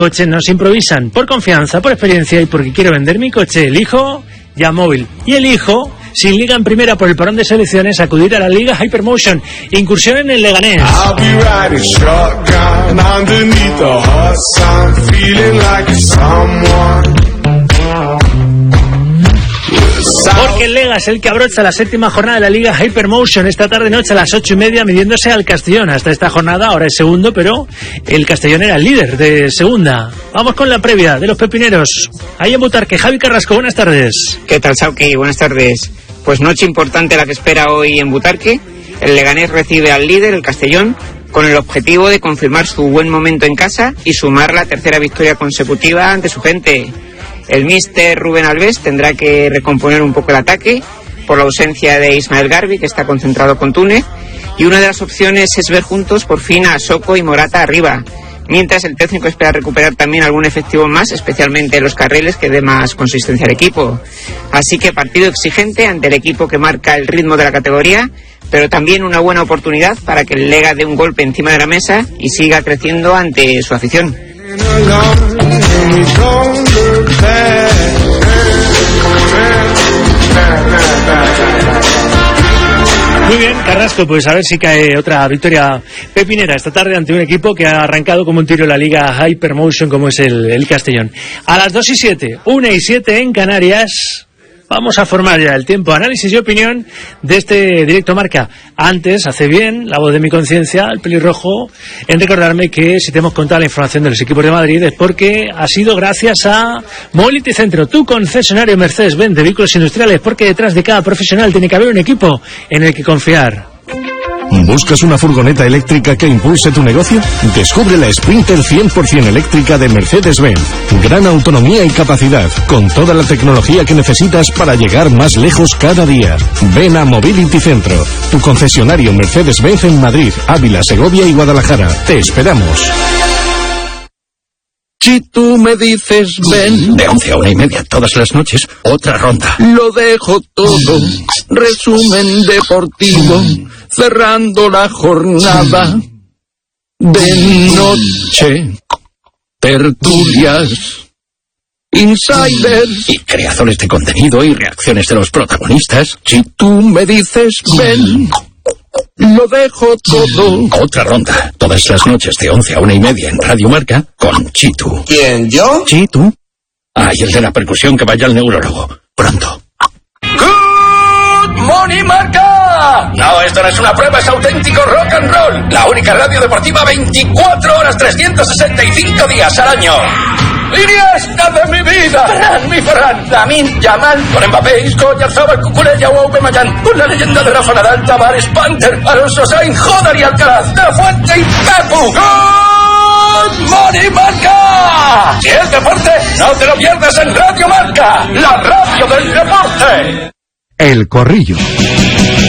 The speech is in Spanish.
Coches no se improvisan, por confianza, por experiencia y porque quiero vender mi coche. Elijo Yamóvil. Y elijo, sin liga en primera por el parón de selecciones, acudir a la Liga Hypermotion. Incursión en el Leganés. Porque el Lega es el que abrocha la séptima jornada de la Liga Hypermotion esta tarde-noche a las 8:30, midiéndose al Castellón. Hasta esta jornada ahora es segundo, pero el Castellón era el líder de segunda. Vamos con la previa de los pepineros. Ahí en Butarque, Javi Carrasco, buenas tardes. ¿Qué tal, Sauki? Buenas tardes. Pues noche importante la que espera hoy en Butarque. El Leganés recibe al líder, el Castellón, con el objetivo de confirmar su buen momento en casa y sumar la tercera victoria consecutiva ante su gente. El míster Rubén Alves tendrá que recomponer un poco el ataque por la ausencia de Ismael Garbi, que está concentrado con Túnez, y una de las opciones es ver juntos por fin a Soko y Morata arriba, mientras el técnico espera recuperar también algún efectivo más, especialmente en los carriles, que dé más consistencia al equipo. Así que partido exigente ante el equipo que marca el ritmo de la categoría, pero también una buena oportunidad para que el Lega dé un golpe encima de la mesa y siga creciendo ante su afición. Muy bien, Carrasco, pues a ver si cae otra victoria pepinera esta tarde ante un equipo que ha arrancado como un tiro la Liga Hypermotion, como es el Castellón. A las 2:07, 1:07 en Canarias. Vamos a formar ya el tiempo, análisis y opinión de este directo Marca. Antes, hace bien la voz de mi conciencia, el pelirrojo, en recordarme que si te hemos contado la información de los equipos de Madrid es porque ha sido gracias a Mobility Centro, tu concesionario Mercedes-Benz de vehículos industriales, porque detrás de cada profesional tiene que haber un equipo en el que confiar. ¿Buscas una furgoneta eléctrica que impulse tu negocio? Descubre la Sprinter 100% eléctrica de Mercedes-Benz. Gran autonomía y capacidad, con toda la tecnología que necesitas para llegar más lejos cada día. Ven a Mobility Centro, tu concesionario Mercedes-Benz en Madrid, Ávila, Segovia y Guadalajara. Te esperamos. Si tú me dices ven, de 11 a 1:30 todas las noches, otra ronda. Lo dejo todo, resumen deportivo, cerrando la jornada de noche. Tertulias, insiders y creadores de contenido y reacciones de los protagonistas. Si tú me dices ven, lo dejo todo. Otra ronda, todas las noches de 11 a 1:30 en Radio Marca con Chitu. ¿Quién, yo? ¿Chitu? Ah, y el de la percusión que vaya al neurólogo. Pronto. ¡Good Morning Marca! No, esto no es una prueba, es auténtico rock and roll. La única radio deportiva 24 horas, 365 días al año. ¡Iniesta de mi vida! ¡Ferran, mi Ferran! Lamine Yamal, con Mbappé, Isco, Oyarzabal, Cucurella, Aubameyang, con la leyenda de Rafa Nadal, Tavares, Panther, Alonso Sainz, Joder y Alcaraz, De La Fuente y Pepu. ¡Good Morning Marca! Si es deporte, no te lo pierdas en Radio Marca, la radio del deporte. El Corrillo.